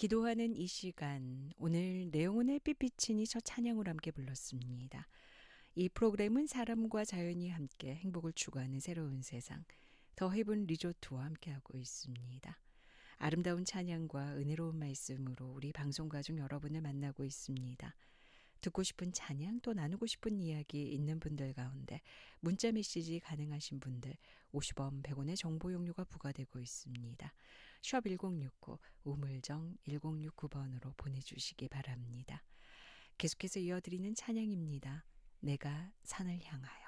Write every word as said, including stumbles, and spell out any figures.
기도하는 이 시간, 오늘 내용은 햇빛비치니 저 찬양으로 함께 불렀습니다. 이 프로그램은 사람과 자연이 함께 행복을 추구하는 새로운 세상, 더 헤븐 리조트와 함께하고 있습니다. 아름다운 찬양과 은혜로운 말씀으로 우리 방송 가족 여러분을 만나고 있습니다. 듣고 싶은 찬양 또 나누고 싶은 이야기 있는 분들 가운데 문자 메시지 가능하신 분들 오십 원 백 원의 정보 용료가 부과되고 있습니다. 샵 일공육구 우물정 일공육구 번으로 보내주시기 바랍니다. 계속해서 이어드리는 찬양입니다. 내가 산을 향하여.